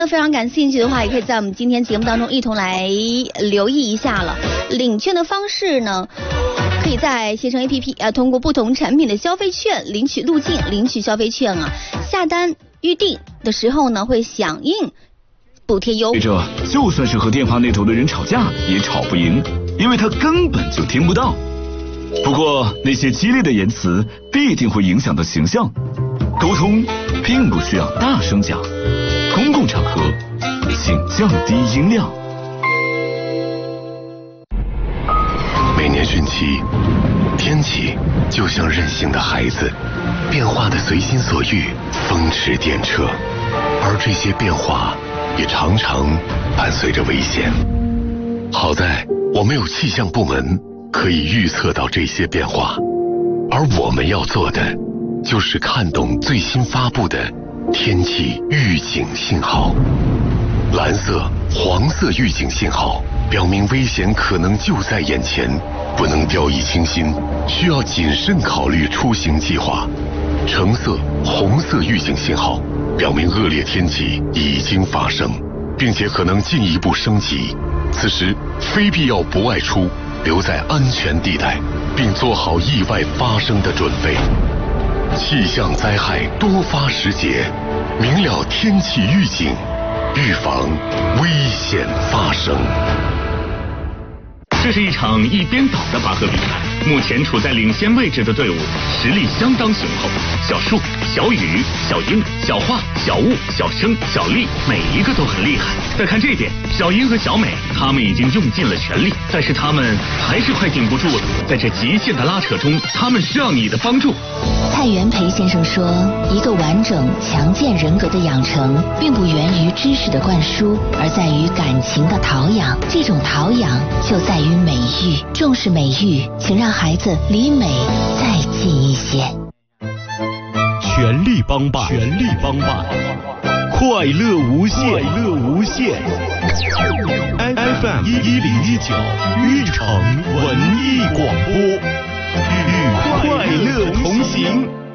非常感兴趣的话，也可以在我们今天节目当中一同来留意一下了。领券的方式呢，可以在携程 APP 通过不同产品的消费券领取路径，领取消费券啊，下单预定的时候呢会响应补贴优惠。 这就算是和电话那头的人吵架也吵不赢，因为他根本就听不到。不过那些激烈的言辞必定会影响到形象，沟通并不需要大声讲，公共场合请降低音量。 每年汛期，天气就像任性的孩子，变化的随心所欲，风驰电掣，而这些变化也常常伴随着危险。好在我们有气象部门可以预测到这些变化，而我们要做的就是看懂最新发布的天气预警信号。蓝色、黄色预警信号表明危险可能就在眼前，不能掉以轻心，需要谨慎考虑出行计划。橙色、红色预警信号表明恶劣天气已经发生，并且可能进一步升级，此时非必要不外出，留在安全地带，并做好意外发生的准备。气象灾害多发时节，明了天气预警，预防危险发生。 这是一场一边倒的拔河比赛，目前处在领先位置的队伍实力相当雄厚。小树、小雨、小英、小华、小雾、小生、小丽，每一个都很厉害。再看这边，小英和小美，他们已经用尽了全力，但是他们还是快顶不住了。在这极限的拉扯中，他们需要你的帮助。 蔡元培先生说，一个完整强健人格的养成，并不源于知识的灌输，而在于感情的陶养。这种陶养就在于美育，重视美育，请让孩子离美再近一些。 全力帮办，全力帮办，快乐无限，快乐无限。FM 1019运城文艺广播，与快乐同行。